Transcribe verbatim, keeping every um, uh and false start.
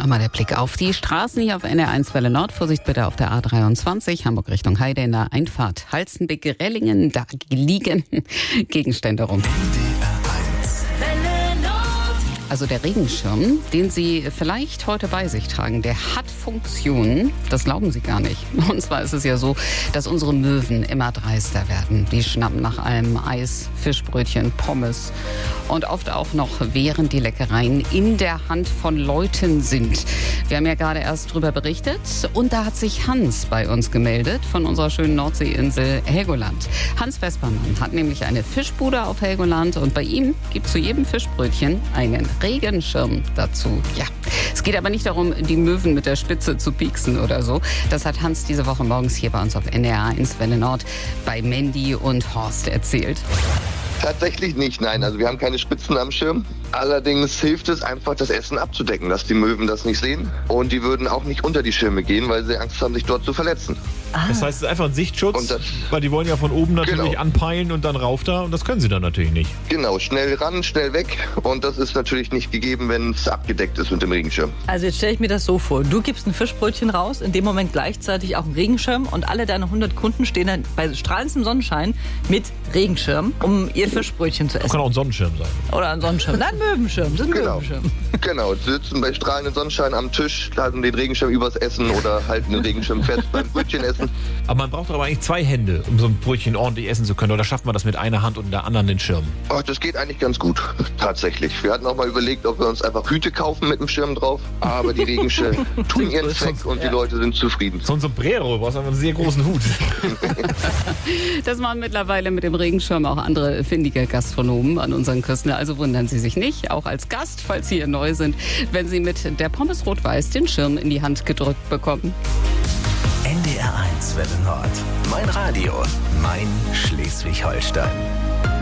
Nochmal der Blick auf die Straßen hier auf N R eins Welle Nord. Vorsicht bitte auf der A dreiundzwanzig, Hamburg Richtung Heide in der Einfahrt Halstenbek-Rellingen. Da liegen Gegenstände rum. Also der Regenschirm, den Sie vielleicht heute bei sich tragen, der hat Funktionen, das glauben Sie gar nicht. Und zwar ist es ja so, dass unsere Möwen immer dreister werden. Die schnappen nach allem Eis, Fischbrötchen, Pommes und oft auch noch, während die Leckereien in der Hand von Leuten sind. Wir haben ja gerade erst drüber berichtet und da hat sich Hans bei uns gemeldet von unserer schönen Nordseeinsel Helgoland. Hans Vespermann hat nämlich eine Fischbude auf Helgoland und bei ihm gibt es zu jedem Fischbrötchen einen Regenschirm dazu. Ja, es geht aber nicht darum, die Möwen mit der Spitze zu pieksen oder so. Das hat Hans diese Woche morgens hier bei uns auf N R eins Welle Nord bei Mandy und Horst erzählt. Tatsächlich nicht, nein. Also wir haben keine Spitzen am Schirm. Allerdings hilft es einfach, das Essen abzudecken, dass die Möwen das nicht sehen. Und die würden auch nicht unter die Schirme gehen, weil sie Angst haben, sich dort zu verletzen. Ah. Das heißt, es ist einfach ein Sichtschutz, und das, weil die wollen ja von oben natürlich genau. anpeilen und dann rauf da. Und das können sie dann natürlich nicht. Genau, schnell ran, schnell weg. Und das ist natürlich nicht gegeben, wenn es abgedeckt ist mit dem Regenschirm. Also jetzt stelle ich mir das so vor. Du gibst ein Fischbrötchen raus, in dem Moment gleichzeitig auch einen Regenschirm. Und alle deine hundert Kunden stehen dann bei strahlendem Sonnenschein mit Regenschirm, um ihr Fischbrötchen zu essen. Das kann auch ein Sonnenschirm sein. Oder ein Sonnenschirm. Nein, Möwenschirm. Das ist ein Genau. Möwenschirm. Genau, sie sitzen bei strahlendem Sonnenschein am Tisch, halten den Regenschirm übers Essen oder halten den Regenschirm fest beim Brötchenessen. Aber man braucht aber eigentlich zwei Hände, um so ein Brötchen ordentlich essen zu können. Oder schafft man das mit einer Hand und der anderen den Schirm? Ach, das geht eigentlich ganz gut, tatsächlich. Wir hatten auch mal überlegt, ob wir uns einfach Hüte kaufen mit dem Schirm drauf. Aber die Regenschirme tun ihren Zweck und die Leute sind zufrieden. So ein Sombrero, du brauchst einfach einen sehr großen Hut. Das machen mittlerweile mit dem Regenschirm auch andere findige Gastronomen an unseren Küsten. Also wundern Sie sich nicht, auch als Gast, falls Sie hier neu sind, wenn Sie mit der Pommes Rot-Weiß den Schirm in die Hand gedrückt bekommen. N D R eins Welle Nord. Mein Radio, mein Schleswig-Holstein.